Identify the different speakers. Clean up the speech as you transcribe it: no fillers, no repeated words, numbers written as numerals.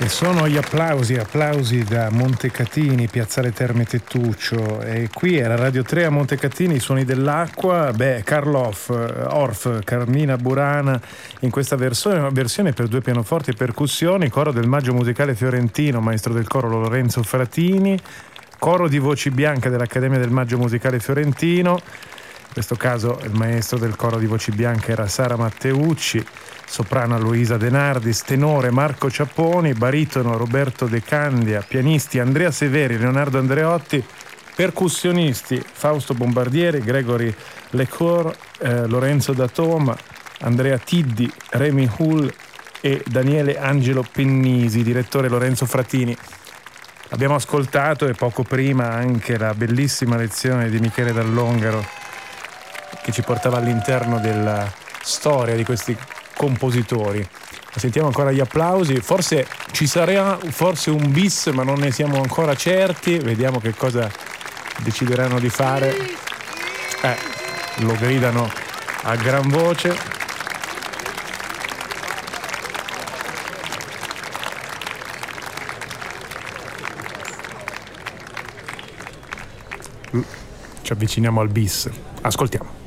Speaker 1: E sono gli applausi da Montecatini, Piazzale Terme Tettuccio, e qui era Radio 3 a Montecatini, i suoni dell'acqua. Carl Orff, Carmina Burana in questa versione per 2 pianoforti e percussioni, coro del Maggio Musicale Fiorentino, maestro del coro Lorenzo Fratini, coro di voci bianche dell'Accademia del Maggio Musicale Fiorentino. In questo caso il maestro del coro di voci bianche era Sara Matteucci, soprano Luisa De Nardis, tenore Marco Ciapponi, baritono Roberto De Candia, pianisti Andrea Severi, Leonardo Andreotti, percussionisti Fausto Bombardieri, Gregory Lecour, Lorenzo D'Atoma, Andrea Tiddi, Remy Hull e Daniele Angelo Pennisi, direttore Lorenzo Fratini. Abbiamo ascoltato, e poco prima, anche la bellissima lezione di Michele Dall'Ongaro, che ci portava all'interno della storia di questi compositori. Sentiamo ancora gli applausi. Forse ci sarà un bis, ma non ne siamo ancora certi. Vediamo che cosa decideranno di fare. Lo gridano a gran voce. Ci avviciniamo al bis. Ascoltiamo.